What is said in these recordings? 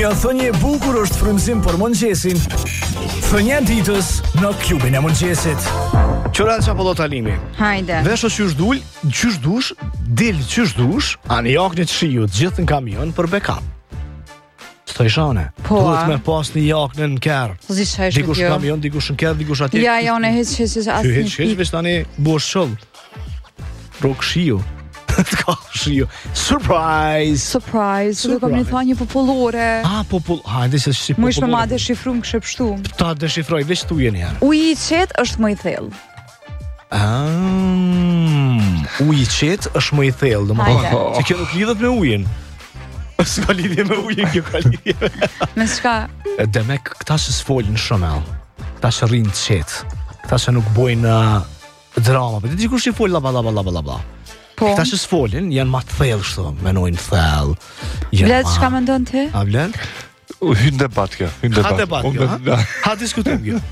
Ja thënie e bukur është frymëzim për mëngjesin. Thënia e ditës në klubin e mëngjesit. Qëra çapo Talimi. Hajde. Vesho qysh dul, qysh dush, del qysh dush, ani jaknë të shiut gjithë në kamion për backup. Stojshane. Po, duhet me pas një jaknë në kerr. Po si çaj Dikush në kamion, dikush në kerr, dikush atje. Ja, unë hiç asnjë. Hiç veç tani bosh sholl. Rok shiu. Të ka shiu. Surprise. Do kam një thënie popullore. Hajde se si popullore. Më ishme ma deshifrum kështë pështu. Ta deshifroj, veç tu jeni herë. Uji i qetë është më i thellë. Uji i qetë është më i thellë, domethënë. Se kjo nuk lidhet me ujin. S'ka lidhje me ujin, kjo ka lidhje. Me s'ka? Demek, këta që s'folin shëmel, këta që rrinë të qetë, këta që nuk bojnë drama, për të dikush që folin la. Po. Këta që s'folin janë ma të thellë shto, menojnë thellë. Vlet, çka mendon ti? A vlen? Hyn debat kjo, Ha debat kjo, ha diskutim kjo.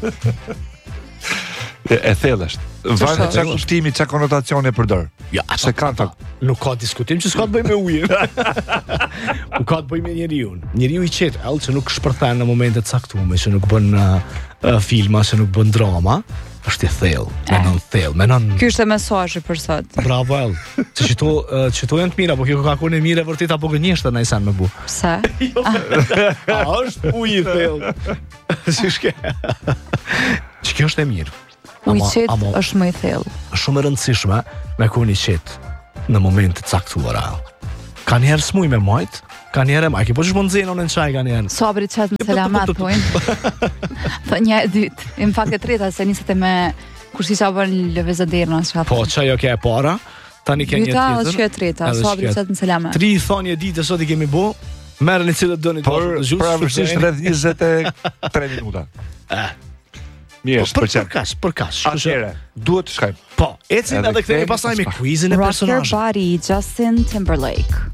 E thellë është. Varet çka kuptimi, çka konotacione përdor. Ja, se kanë nuk ka diskutim që s'ka të bëj me ujin. Nuk ka të bëj me njeriu. Njeriu i qetë, që nuk shpërthen në momente të caktuara, që nuk bën filma, që nuk bën drama, është i thellë, menon. Ky është mesazhi për sot. Bravo El. Se çto janë të mira, po kjo ka qenë e mirë vërtet apo gënjeshta na i san më bu. Pse? Është uji i thellë. Si shke. Ç'kjo është e mirë. Uji i qetë është më i thellë. Është shumë e rëndësishme me koni qetë në momente të caktuara. Ka njerë smuj me majt, ka njerë majke, po që shmo nëzino në qaj ka njerë. Sabri qëtë në selamat, pojnë. Thë një e dytë, në fakt e treta, se nisët e me kursi që bërë një lëvezadirë në shkatë. Po, qaj ke e para, tani ke një tjetër. Dyta, që e treta, sabri qëtë në selamat. 3 thonje ditë sot i kemi bo, merë një cilët dëni të gjusë. Por avërsisht rreth 23 minuta. Mirë, për kash. Atëre, duhet të shkajmë. Po, ecim edhe kthehemi pastaj me quizin e personazhit. Rock Your Body, Justin Timberlake.